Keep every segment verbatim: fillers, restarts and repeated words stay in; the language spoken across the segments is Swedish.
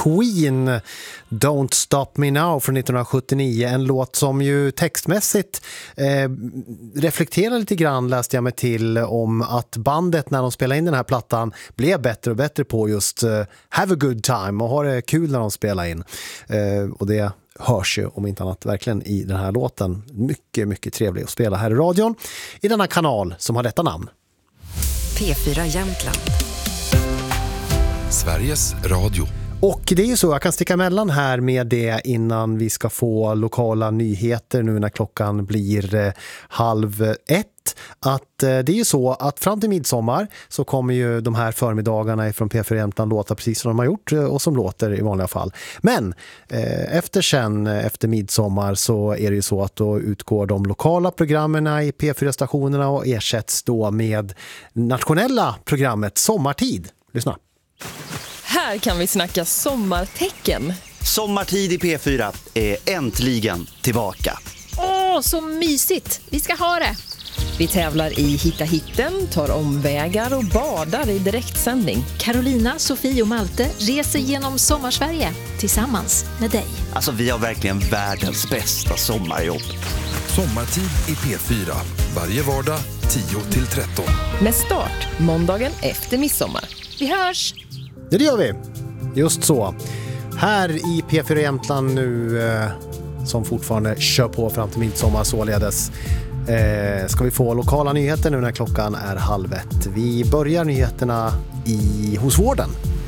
Queen, Don't Stop Me Now från nittonhundrasjuttionio. En låt som ju textmässigt eh, reflekterar lite grann, läste jag mig till, om att bandet när de spelade in den här plattan blev bättre och bättre på just eh, have a good time och ha det kul när de spelar in. Eh, och det hörs ju om inte annat verkligen i den här låten. Mycket, mycket trevlig att spela här i radion i denna kanal som har detta namn. P fyra Jämtland. Sveriges Radio. Och det är ju så, jag kan sticka emellan här med det innan vi ska få lokala nyheter nu när klockan blir eh, halv ett. Att eh, det är ju så att fram till midsommar så kommer ju de här förmiddagarna ifrån P fyra Jämtland låta precis som de har gjort och som låter i vanliga fall. Men eh, efter sen, efter midsommar så är det ju så att då utgår de lokala programmen i P fyra-stationerna och ersätts då med nationella programmet Sommartid. Lyssna. Här kan vi snacka sommartecken. Sommartid i P fyra är äntligen tillbaka. Åh, så mysigt. Vi ska ha det. Vi tävlar i Hitta hitten, tar omvägar och badar i direktsändning. Carolina, Sofie och Malte reser genom Sommarsverige tillsammans med dig. Alltså, vi har verkligen världens bästa sommarjobb. Sommartid i P fyra. Varje vardag tio till tretton. Med start måndagen efter midsommar. Vi hörs! Det gör vi. Just så. Här i P fyra Jämtland nu eh, som fortfarande kör på fram till midsommar således. Eh, ska vi få lokala nyheter nu när klockan är halv ett. Vi börjar nyheterna i hos vården.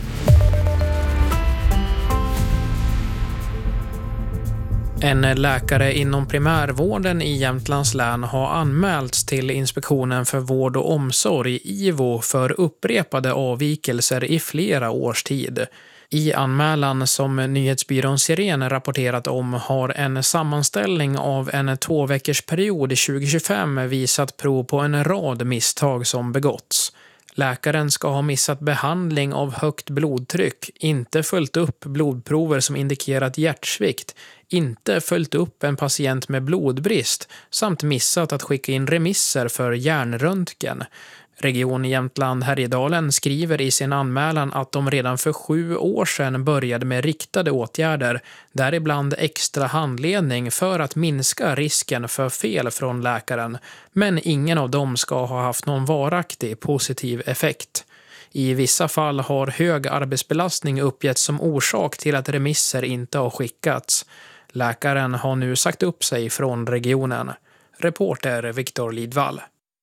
En läkare inom primärvården i Jämtlands län har anmälts till Inspektionen för vård och omsorg I V O för upprepade avvikelser i flera års tid. I anmälan som nyhetsbyrån Siren rapporterat om har en sammanställning av en tvåveckorsperiod tjugo tjugofem visat prov på en rad misstag som begåtts. Läkaren ska ha missat behandling av högt blodtryck, inte följt upp blodprover som indikerat hjärtsvikt, inte följt upp en patient med blodbrist samt missat att skicka in remisser för hjärnröntgen. Region Jämtland Härjedalen skriver i sin anmälan att de redan för sju år sedan började med riktade åtgärder, däribland extra handledning för att minska risken för fel från läkaren, men ingen av dem ska ha haft någon varaktig positiv effekt. I vissa fall har hög arbetsbelastning uppgetts som orsak till att remisser inte har skickats. Läkaren har nu sagt upp sig från regionen. Reporter Viktor Lidvall.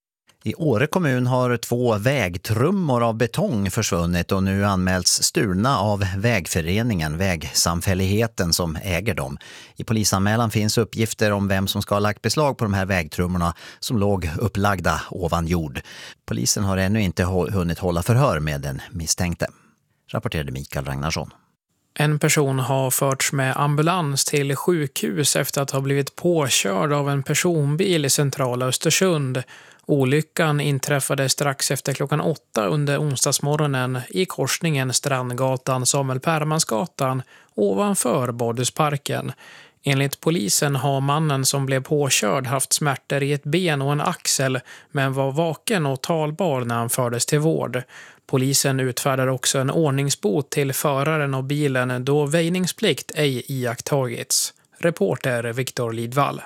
I Åre kommun har två vägtrummor av betong försvunnit och nu anmälts stulna av vägföreningen, vägsamfälligheten som äger dem. I polisanmälan finns uppgifter om vem som ska ha lagt beslag på de här vägtrummorna som låg upplagda ovan jord. Polisen har ännu inte hunnit hålla förhör med den misstänkte, rapporterade Mikael Ragnarsson. En person har förts med ambulans till sjukhus efter att ha blivit påkörd av en personbil i centrala Östersund. Olyckan inträffade strax efter klockan åtta under onsdagsmorgonen i korsningen Strandgatan Samuel Permansgatan ovanför Badhusparken. Enligt polisen har mannen som blev påkörd haft smärtor i ett ben och en axel men var vaken och talbar när han fördes till vård. Polisen utfärdar också en ordningsbot till föraren av bilen då väjningsplikt ej iakttagits. Reporter Viktor Lidvall.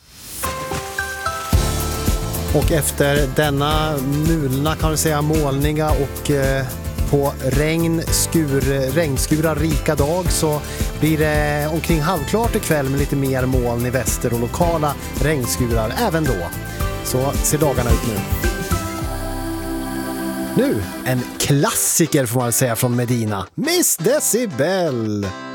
Och efter denna mulna, kan vi säga, molniga och eh, på regn, skur, regnskurar rika dag så blir det omkring halvklart ikväll med lite mer moln i väster och lokala regnskurar även då. Så ser dagarna ut nu. Nu, en klassiker får man säga från Medina. Miss Decibel!